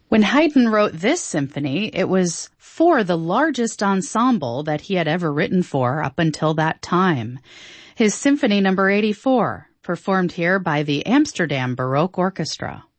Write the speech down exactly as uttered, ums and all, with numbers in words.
When Haydn wrote this symphony, it was for the largest ensemble that he had ever written for up until that time. His Symphony Number eighty-four, performed here by the Amsterdam Baroque Orchestra.